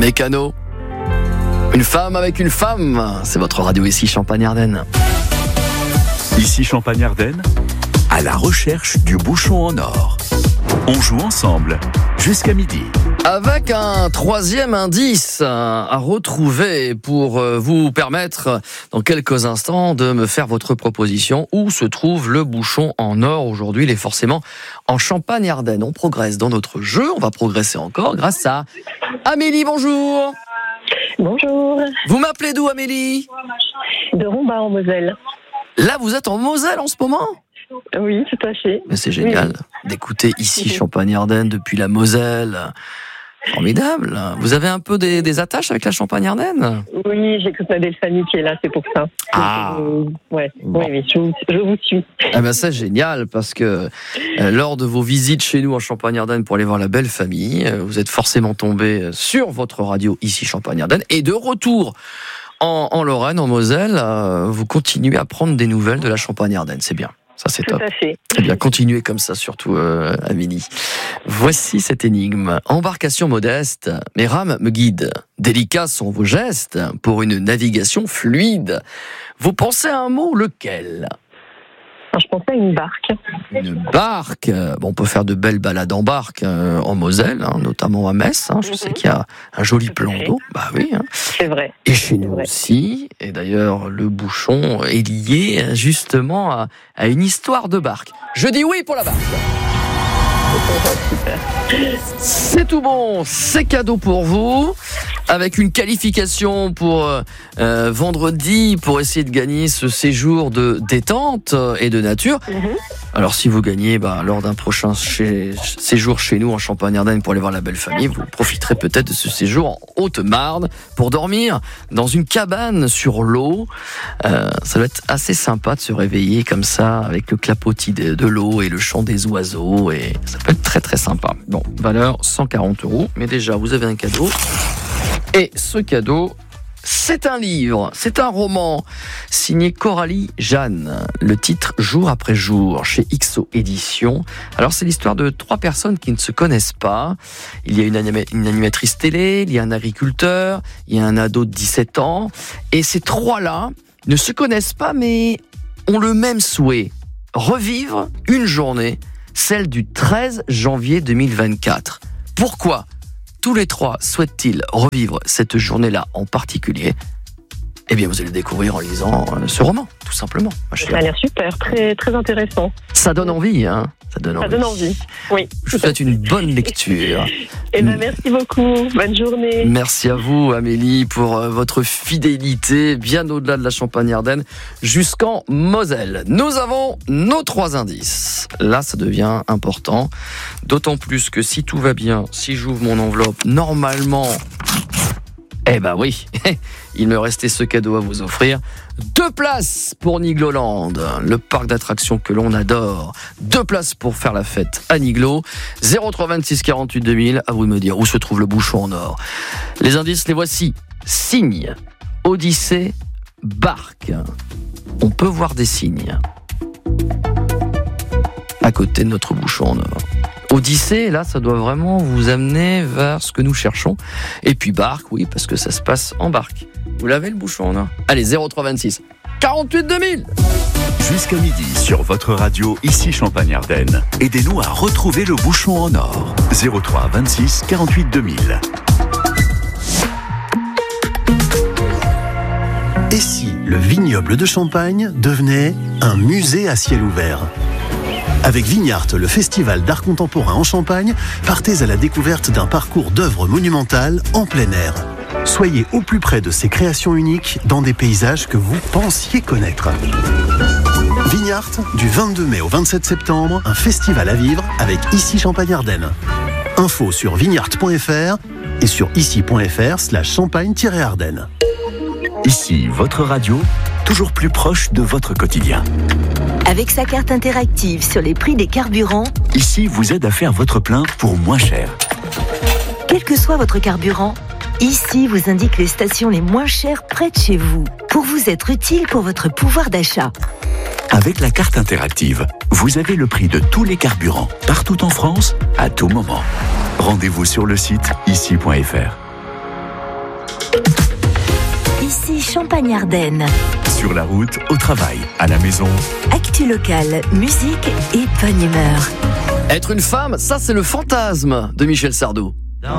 Mécano. Une femme avec une femme. C'est votre radio ici, Champagne-Ardenne. Ici Champagne-Ardenne, à la recherche du bouchon en or. On joue ensemble jusqu'à midi. Avec un troisième indice à retrouver pour vous permettre dans quelques instants de me faire votre proposition. Où se trouve le bouchon en or aujourd'hui? Il est forcément en Champagne-Ardenne. On progresse dans notre jeu. On va progresser encore grâce à Amélie. Bonjour. Bonjour. Vous m'appelez d'où, Amélie? De Rombas en Moselle. Là, vous êtes en Moselle en ce moment? Oui, tout à fait. Mais c'est génial d'écouter ici Champagne-Ardenne depuis la Moselle. Formidable. Vous avez un peu des attaches avec la Champagne-Ardenne? Oui, j'ai toute ma belle famille qui est là, c'est pour ça. Ah. Ouais, Bon. oui, je vous suis. Eh ben c'est génial parce que lors de vos visites chez nous en Champagne-Ardenne pour aller voir la belle famille, vous êtes forcément tombé sur votre radio ici Champagne-Ardenne et de retour en Lorraine, en Moselle, vous continuez à prendre des nouvelles de la Champagne-Ardenne. C'est bien. Ça, c'est Tout top. à fait. Très bien, continuez comme ça, surtout, Amélie. Voici cette énigme. Embarcation modeste, mes rames me guident. Délicats sont vos gestes pour une navigation fluide. Vous pensez à un mot, lequel? Alors, je pensais à une barque. Une barque. Bon, on peut faire de belles balades en barque en Moselle, notamment à Metz. Je sais qu'il y a un joli plan d'eau. Bah oui. C'est vrai. Et chez nous vrai. aussi. Et d'ailleurs, le bouchon est lié justement à une histoire de barque. Je dis oui pour la barque. C'est tout bon, c'est cadeau pour vous, avec une qualification pour vendredi pour essayer de gagner ce séjour de détente et de nature. Alors si vous gagnez lors d'un prochain séjour chez nous en Champagne-Ardenne pour aller voir la belle famille, vous profiterez peut-être de ce séjour en Haute-Marne pour dormir dans une cabane sur l'eau. Ça va être assez sympa de se réveiller comme ça avec le clapotis de l'eau et le chant des oiseaux, et ça peut être très très sympa. Bon, valeur 140 €, mais déjà vous avez un cadeau. Et ce cadeau, c'est un livre, c'est un roman signé Coralie Jeanne. Le titre Jour après jour chez XO Éditions. Alors c'est l'histoire de 3 personnes qui ne se connaissent pas. Il y a une animatrice télé, il y a un agriculteur, il y a un ado de 17 ans. Et ces 3-là ne se connaissent pas mais ont le même souhait. Revivre une journée, celle du 13 janvier 2024. Pourquoi tous les 3 souhaitent-ils revivre cette journée-là en particulier? Eh bien, vous allez le découvrir en lisant ce roman, tout simplement. Ça a l'air super, très, très intéressant. Ça donne envie, Ça donne envie, oui. Je vous souhaite une bonne lecture. Eh bien, merci beaucoup. Bonne journée. Merci à vous, Amélie, pour votre fidélité, bien au-delà de la Champagne-Ardenne, jusqu'en Moselle. Nous avons nos 3 indices. Là, ça devient important. D'autant plus que si tout va bien, si j'ouvre mon enveloppe, normalement... Eh ben oui, il me restait ce cadeau à vous offrir. 2 places pour Nigloland, le parc d'attractions que l'on adore. 2 places pour faire la fête à Niglo. 03 26 48 2000, à vous de me dire où se trouve le bouchon en or. Les indices, les voici. Cygne, Odyssée, barque. On peut voir des cygnes à côté de notre bouchon en or. Odyssée, là, ça doit vraiment vous amener vers ce que nous cherchons. Et puis barque, oui, parce que ça se passe en barque. Vous l'avez, le bouchon en or? Allez, 03 26 48 2000. Jusqu'à midi sur votre radio ici Champagne-Ardenne. Aidez-nous à retrouver le bouchon en or. 03 26 48 2000. Et si le vignoble de Champagne devenait un musée à ciel ouvert? Avec Vignart, le festival d'art contemporain en Champagne, partez à la découverte d'un parcours d'œuvres monumentales en plein air. Soyez au plus près de ces créations uniques dans des paysages que vous pensiez connaître. Vignart, du 22 mai au 27 septembre, un festival à vivre avec Ici Champagne-Ardenne. Info sur vignart.fr et sur ici.fr/champagne-ardenne. Ici, votre radio, toujours plus proche de votre quotidien. Avec sa carte interactive sur les prix des carburants, Ici vous aide à faire votre plein pour moins cher. quel que soit votre carburant, Ici vous indique les stations les moins chères près de chez vous, pour vous être utile pour votre pouvoir d'achat. Avec la carte interactive, vous avez le prix de tous les carburants, partout en France, à tout moment. Rendez-vous sur le site ici.fr. ici Champagne-Ardenne. Sur la route, au travail, à la maison. Actu locale, musique et bonne humeur. Être une femme, ça c'est le fantasme de Michel Sardou.